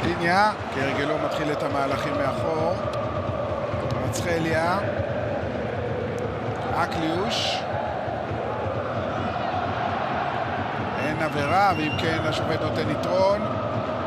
פיניה, כהרגלו מתחיל את המהלכים מאחור. מצחליה. אקליוש. אין עבירה, ואם כן השופט נותן יתרון.